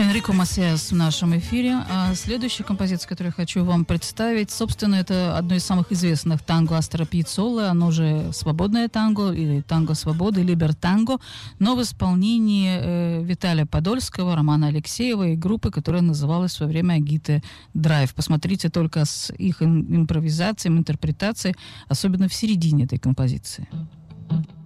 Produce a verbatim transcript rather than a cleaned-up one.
Энрико Масиас в нашем эфире. А следующая композиция, которую я хочу вам представить, собственно, это одно из самых известных танго Астора Пьяццолы. Оно же свободное танго, или танго свободы, либертанго, но в исполнении э, Виталия Подольского, Романа Алексеева и группы, которая называлась в свое время Агите Драйв. Посмотрите только с их импровизацией, интерпретацией, особенно в середине этой композиции.